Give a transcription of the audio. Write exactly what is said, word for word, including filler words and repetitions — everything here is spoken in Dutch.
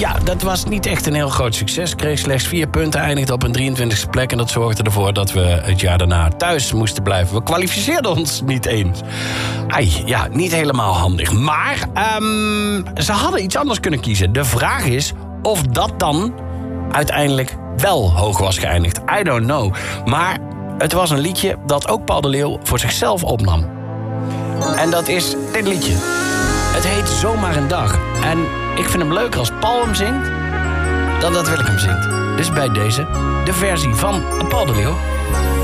ja, dat was niet echt een heel groot succes. Kreeg slechts vier punten, eindigde op een drieëntwintigste plek. En dat zorgde ervoor dat we het jaar daarna thuis moesten blijven. We kwalificeerden ons niet eens. Ai, ja, niet helemaal handig. Maar um, ze hadden iets anders kunnen kiezen. De vraag is of dat dan uiteindelijk wel hoog was geëindigd. I don't know. Maar het was een liedje dat ook Paul de Leeuw voor zichzelf opnam. En dat is dit liedje. Het heet Zomaar een Dag. En ik vind hem leuker als Paul hem zingt dan dat Willem hem zingt. Dus bij deze de versie van Paul de Leeuw.